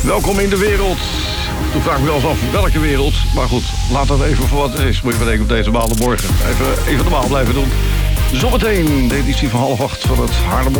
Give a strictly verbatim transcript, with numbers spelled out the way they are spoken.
Welkom in de wereld. Toen vraag ik me wel eens af welke wereld. Maar goed, laat dat even voor wat het is. Moet je bedenken op deze maandagmorgen. Even, even normaal blijven doen. Zometeen de editie van half acht van het Haarlemmer